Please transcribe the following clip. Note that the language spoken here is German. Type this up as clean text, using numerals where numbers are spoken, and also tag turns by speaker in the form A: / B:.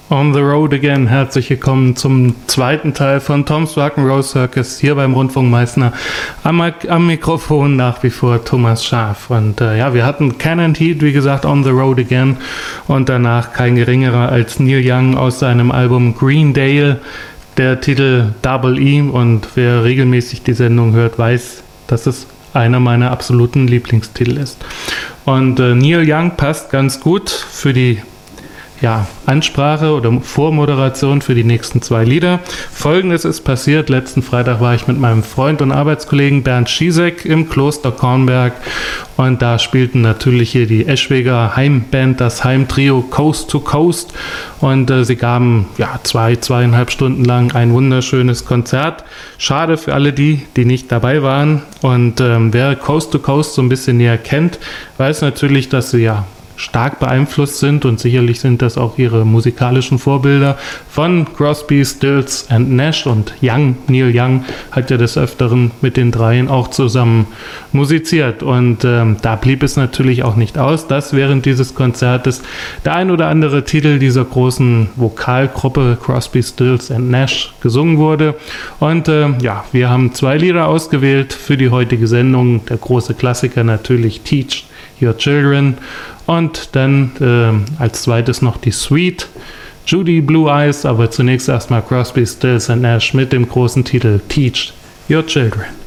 A: On the Road Again. Herzlich willkommen zum zweiten Teil von Tom's Rock'n'Roll Circus hier beim Rundfunk Meißner. Am Mikrofon nach wie vor Thomas Schaaf. Und wir hatten Ken and Heat, wie gesagt, On the Road Again. Und danach kein geringerer als Neil Young aus seinem Album Greendale. Der Titel Double E. Und wer regelmäßig die Sendung hört, weiß, dass es einer meiner absoluten Lieblingstitel ist. Und Neil Young passt ganz gut für die Ansprache oder Vormoderation für die nächsten zwei Lieder. Folgendes ist passiert. Letzten Freitag war ich mit meinem Freund und Arbeitskollegen Bernd Schiesek im Kloster Kornberg und da spielten natürlich hier die Eschweger Heimband, das Heimtrio Coast to Coast und sie gaben 2,5 Stunden lang ein wunderschönes Konzert. Schade für alle die nicht dabei waren und wer Coast to Coast so ein bisschen näher kennt, weiß natürlich, dass sie stark beeinflusst sind und sicherlich sind das auch ihre musikalischen Vorbilder von Crosby, Stills and Nash und Young. Neil Young hat ja des Öfteren mit den dreien auch zusammen musiziert und da blieb es natürlich auch nicht aus, dass während dieses Konzertes der ein oder andere Titel dieser großen Vokalgruppe Crosby, Stills and Nash gesungen wurde und wir haben zwei Lieder ausgewählt für die heutige Sendung. Der große Klassiker natürlich Teach Your Children und dann als zweites noch die Suite Judy Blue Eyes, aber zunächst erstmal Crosby, Stills and Nash mit dem großen Titel Teach Your Children.